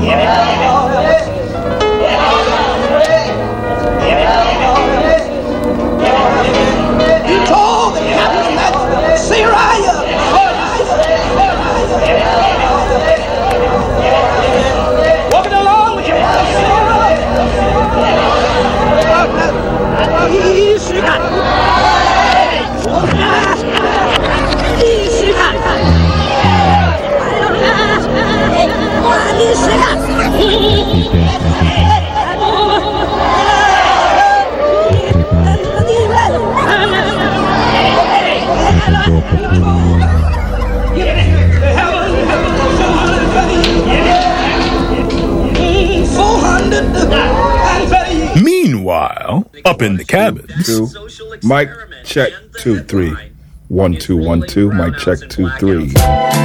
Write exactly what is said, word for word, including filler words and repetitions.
told the captain that Sariah walking along with you. Easy got Easy got Easy got Meanwhile, up in the cabins. Two. Mic check two three. One two one two. Mic check two three.